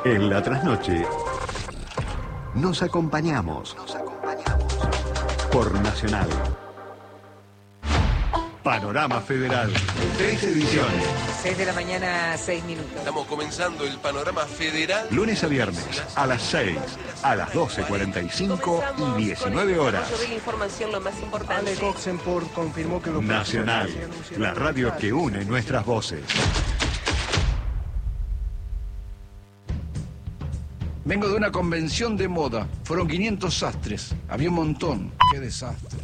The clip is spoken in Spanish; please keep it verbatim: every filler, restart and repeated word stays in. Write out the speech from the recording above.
En la trasnoche nos acompañamos. Nos acompañamos. Por Nacional. Panorama Federal. Tres ediciones. seis de la mañana, seis minutos. Estamos comenzando el Panorama Federal. Lunes a viernes, a las seis, a las doce cuarenta y cinco y diecinueve horas. Yo vi la información, lo más importante. Ale Coxenport confirmó que los Nacional, la radio que une nuestras voces. Vengo de una convención de moda. Fueron quinientos sastres. Había un montón. ¡Qué desastre!